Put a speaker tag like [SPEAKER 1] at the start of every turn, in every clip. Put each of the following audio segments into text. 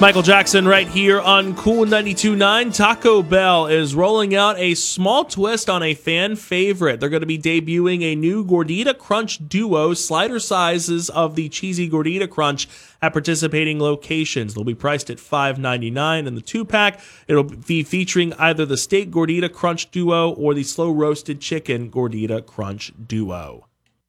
[SPEAKER 1] Michael Jackson right here on Cool 92.9. Taco Bell is rolling out a small twist on a fan favorite. They're going to be debuting a new Gordita Crunch Duo, slider sizes of the cheesy Gordita Crunch at participating locations. They'll be priced at $5.99 in the 2-pack. It'll be featuring either the steak Gordita Crunch Duo or the slow roasted chicken Gordita Crunch Duo.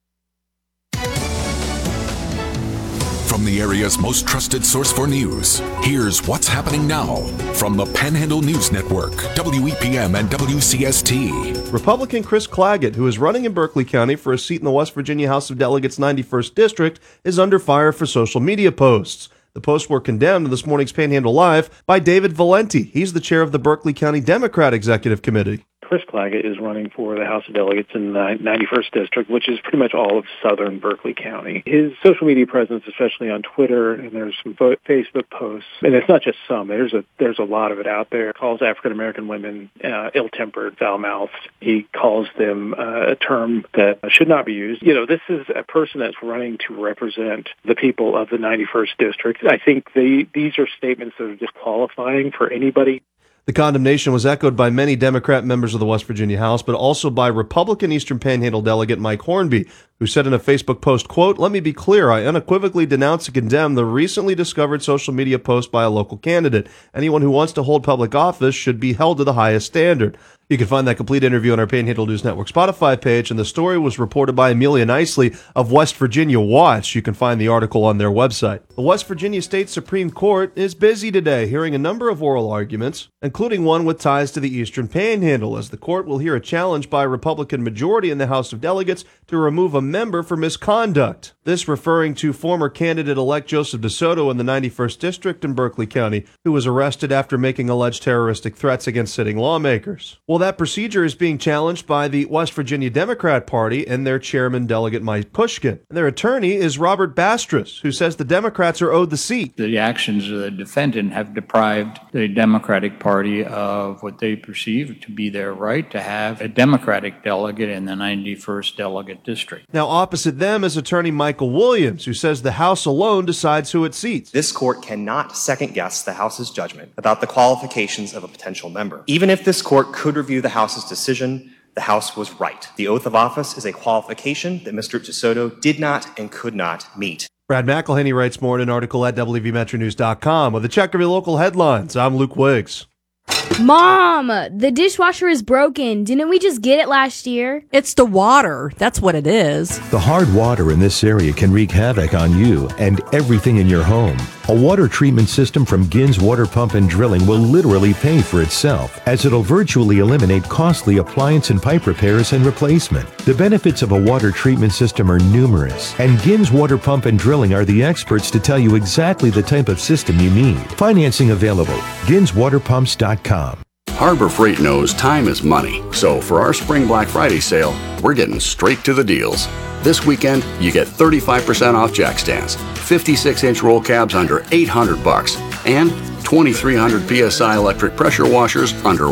[SPEAKER 2] From the area's most trusted source for news, here's what's happening now from the Panhandle News Network, WEPM and WCST.
[SPEAKER 3] Republican Chris Claggett, who is running in Berkeley County for a seat in the West Virginia House of Delegates 91st District, is under fire for social media posts. The posts were condemned in this morning's Panhandle Live by David Valenti. He's the chair of the Berkeley County Democrat Executive Committee.
[SPEAKER 4] Chris Claggett is running for the House of Delegates in the 91st District, which is pretty much all of southern Berkeley County. His social media presence, especially on Twitter, and there's some Facebook posts, and it's not just some, there's a lot of it out there, calls African-American women ill-tempered, foul-mouthed. He calls them a term that should not be used. You know, this is a person that's running to represent the people of the 91st District. I think these are statements that are disqualifying for anybody.
[SPEAKER 3] The condemnation was echoed by many Democrat members of the West Virginia House, but also by Republican Eastern Panhandle delegate Mike Hornby, who said in a Facebook post, quote, "Let me be clear, I unequivocally denounce and condemn the recently discovered social media post by a local candidate. Anyone who wants to hold public office should be held to the highest standard." You can find that complete interview on our Panhandle News Network Spotify page, and the story was reported by Amelia Nicely of West Virginia Watch. You can find the article on their website. The West Virginia State Supreme Court is busy today, hearing a number of oral arguments, including one with ties to the Eastern Panhandle, as the court will hear a challenge by a Republican majority in the House of Delegates to remove a member for misconduct. This referring to former candidate-elect Joseph DeSoto in the 91st District in Berkeley County, who was arrested after making alleged terroristic threats against sitting lawmakers. Well, that procedure is being challenged by the West Virginia Democrat Party and their chairman, Delegate Mike Pushkin. And their attorney is Robert Bastris, who says the Democrats are owed the seat.
[SPEAKER 5] The actions of the defendant have deprived the Democratic Party of what they perceive to be their right to have a Democratic delegate in the 91st Delegate District.
[SPEAKER 3] Now, opposite them is attorney Michael Williams, who says the House alone decides who it seats.
[SPEAKER 6] This court cannot second-guess the House's judgment about the qualifications of a potential member. Even if this court could review the House's decision, the House was right. The oath of office is a qualification that Mr. DeSoto did not and could not meet.
[SPEAKER 3] Brad McElhenney writes more in an article at WVMetroNews.com. With a check of your local headlines, I'm Luke Wiggs.
[SPEAKER 7] Mom, the dishwasher is broken. Didn't we just get it last year?
[SPEAKER 8] It's the water. That's what it is.
[SPEAKER 9] The hard water in this area can wreak havoc on you and everything in your home. A water treatment system from Gins Water Pump and Drilling will literally pay for itself, as it'll virtually eliminate costly appliance and pipe repairs and replacement. The benefits of a water treatment system are numerous, and Gins Water Pump and Drilling are the experts to tell you exactly the type of system you need. Financing available. GinsWaterPumps.com.
[SPEAKER 10] Harbor Freight knows time is money, so for our Spring Black Friday sale, we're getting straight to the deals. This weekend, you get 35% off jack stands, 56-inch roll cabs under $800, and 2,300 PSI electric pressure washers under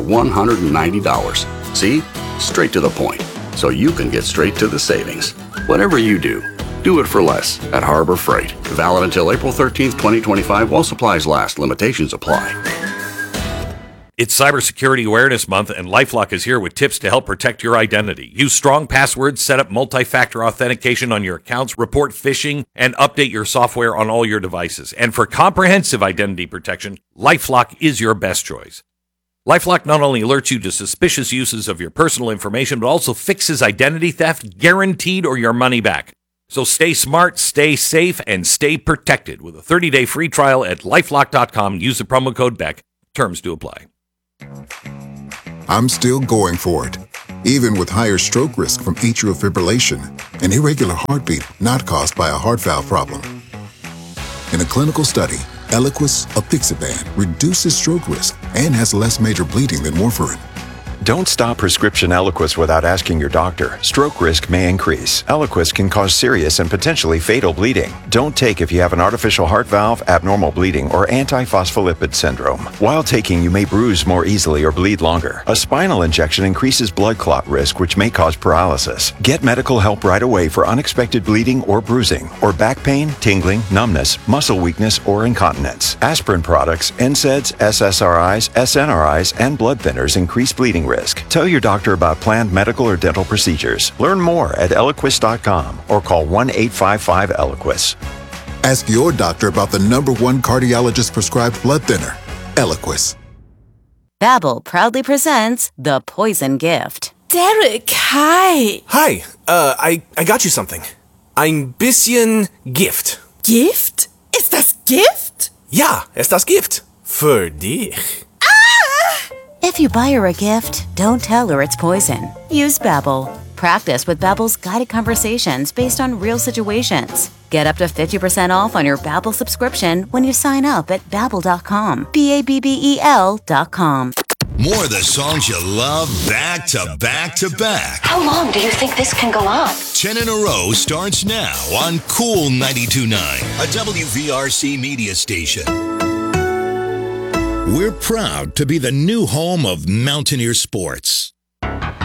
[SPEAKER 10] $190. See? Straight to the point, so you can get straight to the savings. Whatever you do it for less at Harbor Freight. Valid until April 13th, 2025, while supplies last. Limitations apply.
[SPEAKER 11] It's Cybersecurity Awareness Month, and LifeLock is here with tips to help protect your identity. Use strong passwords, set up multi-factor authentication on your accounts, report phishing, and update your software on all your devices. And for comprehensive identity protection, LifeLock is your best choice. LifeLock not only alerts you to suspicious uses of your personal information, but also fixes identity theft, guaranteed, or your money back. So stay smart, stay safe, and stay protected with a 30-day free trial at LifeLock.com. Use the promo code BECK. Terms do apply.
[SPEAKER 12] I'm still going for it, even with higher stroke risk from atrial fibrillation, an irregular heartbeat not caused by a heart valve problem. In a clinical study, Eliquis apixaban reduces stroke risk and has less major bleeding than warfarin.
[SPEAKER 13] Don't stop prescription Eliquis without asking your doctor. Stroke risk may increase. Eliquis can cause serious and potentially fatal bleeding. Don't take if you have an artificial heart valve, abnormal bleeding, or antiphospholipid syndrome. While taking, you may bruise more easily or bleed longer. A spinal injection increases blood clot risk, which may cause paralysis. Get medical help right away for unexpected bleeding or bruising, or back pain, tingling, numbness, muscle weakness, or incontinence. Aspirin products, NSAIDs, SSRIs, SNRIs, and blood thinners increase bleeding risk. Tell your doctor about planned medical or dental procedures. Learn more at Eliquis.com or call 1-855-ELIQUIS.
[SPEAKER 12] Ask your doctor about the #1 cardiologist prescribed blood thinner, Eliquis.
[SPEAKER 14] Babbel proudly presents The Poison Gift.
[SPEAKER 15] Derek, hi.
[SPEAKER 16] Hi, I got you something. Ein bisschen Gift.
[SPEAKER 15] Gift? Ist das Gift?
[SPEAKER 16] Ja, ist das Gift. Für dich.
[SPEAKER 14] If you buy her a gift, don't tell her it's poison. Use Babbel. Practice with Babbel's guided conversations based on real situations. Get up to 50% off on your Babbel subscription when you sign up at Babbel.com. Babbel.com.
[SPEAKER 17] More of the songs you love back to back to back.
[SPEAKER 18] How long do you think this can go on?
[SPEAKER 17] 10 in a row starts now on Cool 92.9, a WVRC media station. We're proud to be the new home of Mountaineer Sports.